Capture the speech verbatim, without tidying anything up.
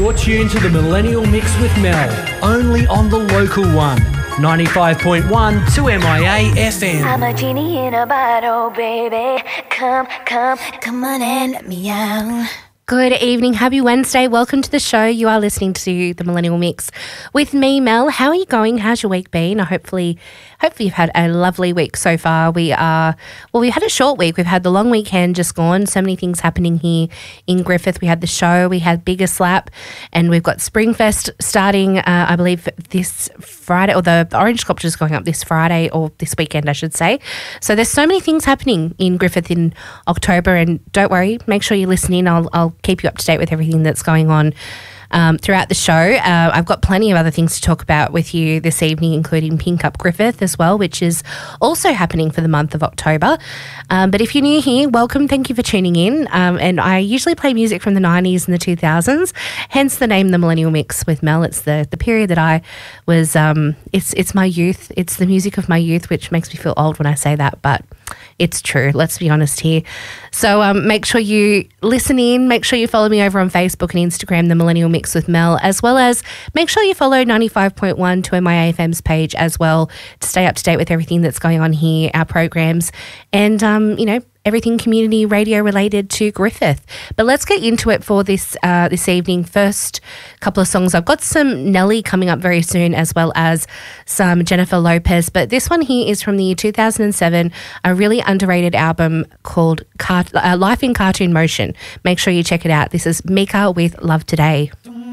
You're tuned to the Millennial Mix with Mel, only on the local one, ninety-five point one to M I A F M. I'm a genie in a bottle, baby. Come, come, come on and let me out. Good evening. Happy Wednesday. Welcome to the show. You are listening to the Millennial Mix with me, Mel. How are you going? How's your week been? Hopefully, hopefully you've had a lovely week so far. We are, well, we had a short week. We've had the long weekend just gone. So many things happening here in Griffith. We had the show. We had Bigger Slap, and we've got Springfest starting, uh, I believe, this Friday, or the Orange Sculpture is going up this Friday, or this weekend, I should say. So there's so many things happening in Griffith in October, and don't worry, make sure you listen in. I'll, I'll keep you up to date with everything that's going on um, throughout the show. Uh, I've got plenty of other things to talk about with you this evening, including Pink Up Griffith as well, which is also happening for the month of October. Um, but if you're new here, welcome. Thank you for tuning in. Um, and I usually play music from the nineties and the two thousands, hence the name The Millennial Mix with Mel. It's the, the period that I was, um, it's, it's my youth. It's the music of my youth, which makes me feel old when I say that, but it's true. Let's be honest here. So um, make sure you listen in. Make sure you follow me over on Facebook and Instagram, The Millennial Mix with Mel, as well as make sure you follow ninety-five point one to M I A F M's page as well to stay up to date with everything that's going on here, our programs, and, um, you know, everything community radio related to Griffith. But let's get into it for this uh, this evening. First couple of songs. I've got some Nelly coming up very soon, as well as some Jennifer Lopez. But this one here is from the year two thousand seven, a really underrated album called Car- uh, Life in Cartoon Motion. Make sure you check it out. This is Mika with Love Today.